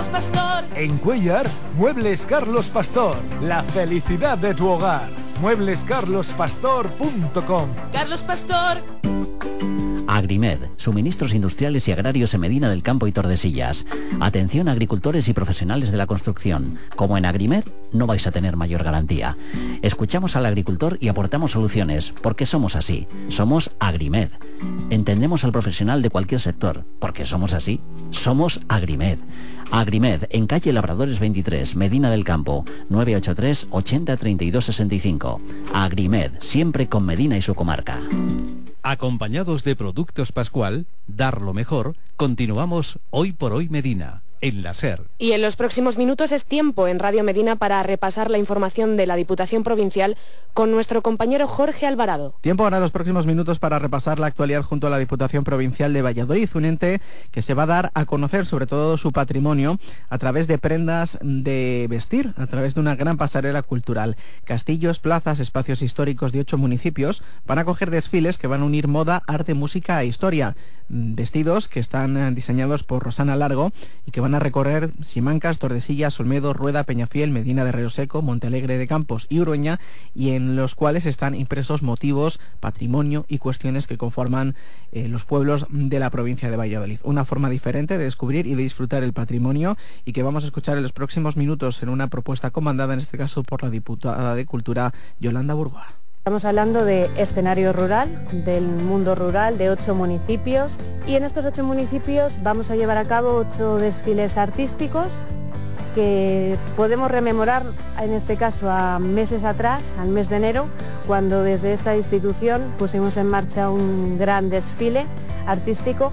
Pastor. En Cuéllar, Muebles Carlos Pastor. La felicidad de tu hogar. mueblescarlospastor.com. Carlos Pastor. Agrimed, suministros industriales y agrarios en Medina del Campo y Tordesillas. Atención a agricultores y profesionales de la construcción. Como en Agrimed, no vais a tener mayor garantía. Escuchamos al agricultor y aportamos soluciones, porque somos así. Somos Agrimed. Entendemos al profesional de cualquier sector, porque somos así. Somos Agrimed. Agrimed, en calle Labradores 23, Medina del Campo, 983 80 32 65. Agrimed, siempre con Medina y su comarca. Acompañados de Productos Pascual, dar lo mejor, continuamos Hoy por Hoy Medina, en la SER. Y en los próximos minutos es tiempo en Radio Medina para repasar la información de la Diputación Provincial con nuestro compañero Jorge Alvarado. Tiempo ahora en los próximos minutos para repasar la actualidad junto a la Diputación Provincial de Valladolid, un ente que se va a dar a conocer sobre todo su patrimonio a través de prendas de vestir, a través de una gran pasarela cultural. Castillos, plazas, espacios históricos de 8 municipios van a acoger desfiles que van a unir moda, arte, música e historia. Vestidos que están diseñados por Rosana Largo y que van a recorrer Simancas, Tordesillas, Olmedo, Rueda, Peñafiel, Medina de Río Seco, Montealegre de Campos y Urueña, y en los cuales están impresos motivos, patrimonio y cuestiones que conforman los pueblos de la provincia de Valladolid. Una forma diferente de descubrir y de disfrutar el patrimonio, y que vamos a escuchar en los próximos minutos en una propuesta comandada en este caso por la diputada de Cultura, Yolanda Burgoa. Estamos hablando de escenario rural, del mundo rural, de 8 municipios, y en estos 8 municipios vamos a llevar a cabo 8 desfiles artísticos que podemos rememorar, en este caso a meses atrás, al mes de enero, cuando desde esta institución pusimos en marcha un gran desfile artístico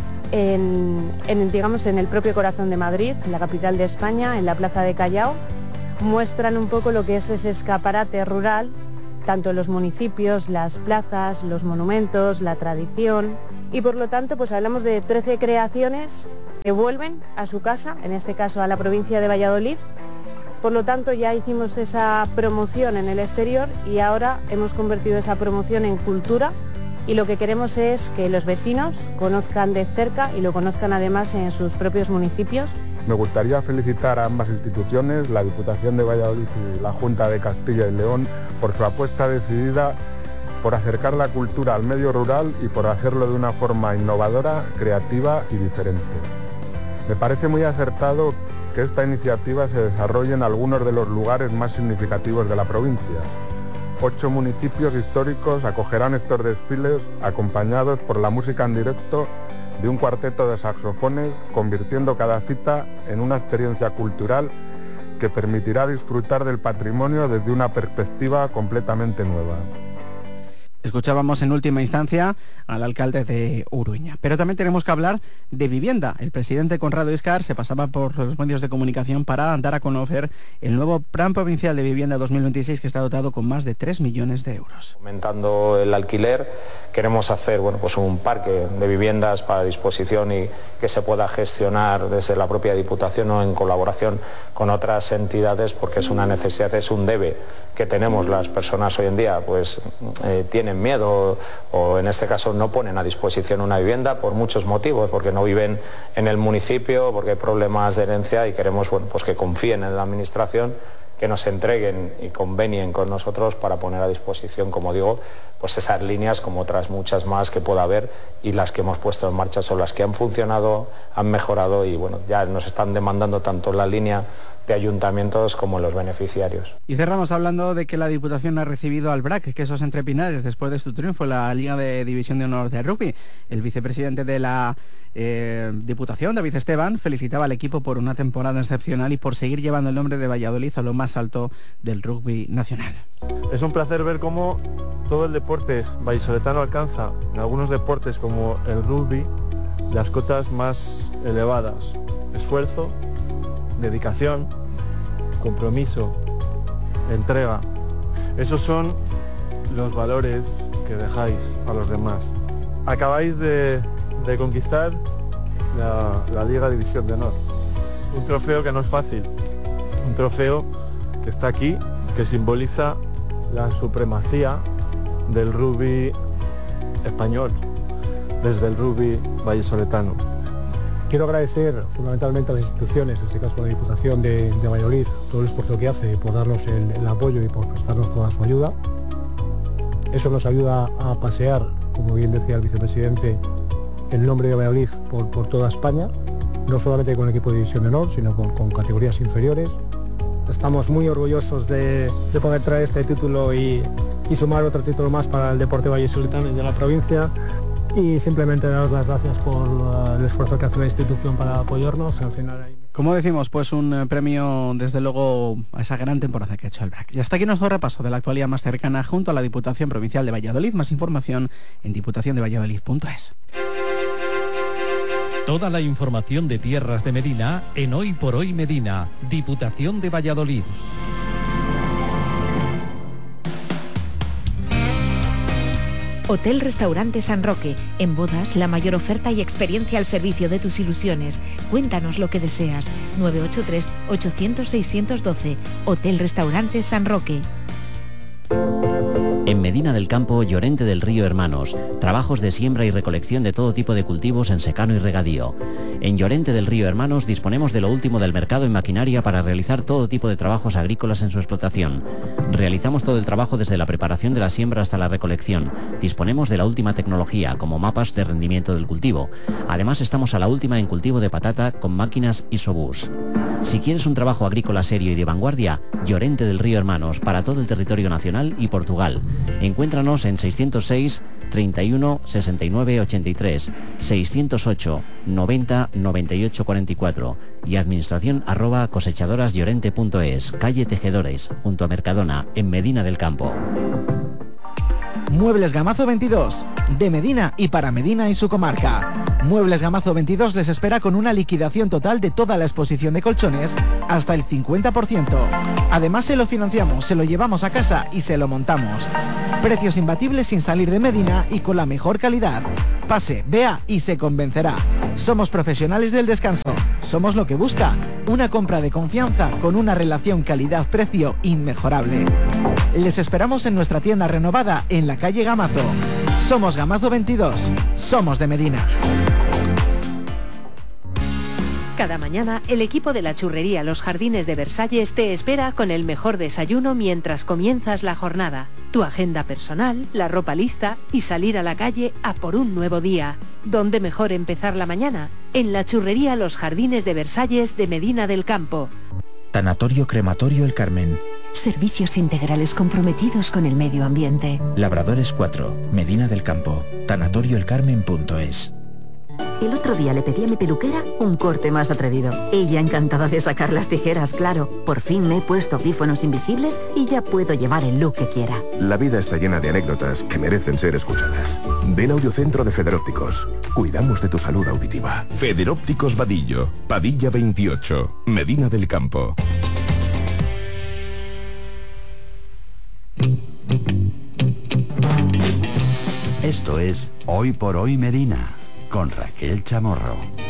digamos, en el propio corazón de Madrid, la capital de España, en la Plaza de Callao. Muestran un poco lo que es ese escaparate rural, tanto los municipios, las plazas, los monumentos, la tradición, y por lo tanto pues hablamos de 13 creaciones que vuelven a su casa, en este caso a la provincia de Valladolid. Por lo tanto ya hicimos esa promoción en el exterior y ahora hemos convertido esa promoción en cultura, y lo que queremos es que los vecinos conozcan de cerca y lo conozcan además en sus propios municipios. Me gustaría felicitar a ambas instituciones, la Diputación de Valladolid y la Junta de Castilla y León, por su apuesta decidida por acercar la cultura al medio rural y por hacerlo de una forma innovadora, creativa y diferente. Me parece muy acertado que esta iniciativa se desarrolle en algunos de los lugares más significativos de la provincia. 8 municipios históricos acogerán estos desfiles acompañados por la música en directo de un cuarteto de saxofones, convirtiendo cada cita en una experiencia cultural que permitirá disfrutar del patrimonio desde una perspectiva completamente nueva. Escuchábamos en última instancia al alcalde de Urueña. Pero también tenemos que hablar de vivienda. El presidente Conrado Iscar se pasaba por los medios de comunicación para dar a conocer el nuevo Plan Provincial de Vivienda 2026, que está dotado con más de 3 millones de euros. Aumentando el alquiler, queremos hacer pues un parque de viviendas para disposición y que se pueda gestionar desde la propia Diputación o en colaboración con otras entidades, porque es una necesidad, es un debe que tenemos. Las personas hoy en día pues tienen miedo o en este caso no ponen a disposición una vivienda por muchos motivos, porque no viven en el municipio, porque hay problemas de herencia, y queremos pues que confíen en la administración, que nos entreguen y convenien con nosotros para poner a disposición, como digo, pues esas líneas como otras muchas más que pueda haber, y las que hemos puesto en marcha son las que han funcionado, han mejorado y bueno, ya nos están demandando tanto la línea de ayuntamientos como los beneficiarios. Y cerramos hablando de que la Diputación ha recibido al BRAC Quesos Entre Pinares después de su triunfo en la Liga de División de Honor de Rugby. El vicepresidente de la Diputación, David Esteban, felicitaba al equipo por una temporada excepcional y por seguir llevando el nombre de Valladolid a lo más alto del rugby nacional. Es un placer ver cómo todo el deporte vallisoletano alcanza en algunos deportes como el rugby las cotas más elevadas. Esfuerzo, dedicación, compromiso, entrega. Esos son los valores que dejáis a los demás. Acabáis de conquistar la Liga División de Honor. Un trofeo que no es fácil. Un trofeo que está aquí, que simboliza la supremacía del rugby español, desde el rugby vallisoletano. Quiero agradecer fundamentalmente a las instituciones, en este caso a la Diputación de Valladolid, todo el esfuerzo que hace por darnos el apoyo y por prestarnos toda su ayuda. Eso nos ayuda a pasear, como bien decía el vicepresidente, el nombre de Valladolid por toda España, no solamente con el equipo de División de Honor, sino con categorías inferiores. Estamos muy orgullosos de poder traer este título y sumar otro título más para el deporte vallisoletano y de la provincia. Y simplemente daros las gracias por el esfuerzo que hace la institución para apoyarnos. Al final Como decimos, pues un premio desde luego a esa gran temporada que ha hecho el BRAC. Y hasta aquí nuestro repaso de la actualidad más cercana junto a la Diputación Provincial de Valladolid. Más información en diputaciondevalladolid.es. Toda la información de Tierras de Medina en Hoy por Hoy Medina, Diputación de Valladolid. Hotel Restaurante San Roque. En bodas, la mayor oferta y experiencia al servicio de tus ilusiones. Cuéntanos lo que deseas. 983-800-612. Hotel Restaurante San Roque. En Medina del Campo, Llorente del Río Hermanos, trabajos de siembra y recolección de todo tipo de cultivos en secano y regadío. En Llorente del Río Hermanos disponemos de lo último del mercado en maquinaria para realizar todo tipo de trabajos agrícolas en su explotación. Realizamos todo el trabajo desde la preparación de la siembra hasta la recolección. Disponemos de la última tecnología, como mapas de rendimiento del cultivo. Además estamos a la última en cultivo de patata con máquinas Isobus. Si quieres un trabajo agrícola serio y de vanguardia, Llorente del Río Hermanos, para todo el territorio nacional y Portugal. Encuéntranos en 606 31 69 83, 608 90 98 44 y administración@cosechadorasllorente.es, calle Tejedores, junto a Mercadona, en Medina del Campo. Muebles Gamazo 22, de Medina y para Medina y su comarca. Muebles Gamazo 22 les espera con una liquidación total de toda la exposición de colchones hasta el 50%. Además se lo financiamos, se lo llevamos a casa y se lo montamos. Precios imbatibles sin salir de Medina y con la mejor calidad. Pase, vea y se convencerá. Somos profesionales del descanso. Somos lo que busca. Una compra de confianza con una relación calidad-precio inmejorable. Les esperamos en nuestra tienda renovada en la calle Gamazo. Somos Gamazo 22. Somos de Medina. Cada mañana, el equipo de la churrería Los Jardines de Versalles te espera con el mejor desayuno mientras comienzas la jornada, tu agenda personal, la ropa lista y salir a la calle a por un nuevo día. ¿Dónde mejor empezar la mañana? En la churrería Los Jardines de Versalles de Medina del Campo. Tanatorio Crematorio El Carmen. Servicios integrales comprometidos con el medio ambiente. Labradores 4, Medina del Campo. Tanatorioelcarmen.es. El otro día le pedí a mi peluquera un corte más atrevido. Ella encantada de sacar las tijeras, claro. Por fin me he puesto audífonos invisibles y ya puedo llevar el look que quiera. La vida está llena de anécdotas que merecen ser escuchadas. Ven a Audiocentro de Federópticos. Cuidamos de tu salud auditiva. Federópticos Vadillo, Padilla 28, Medina del Campo. Esto es Hoy por Hoy Medina, con Raquel Chamorro.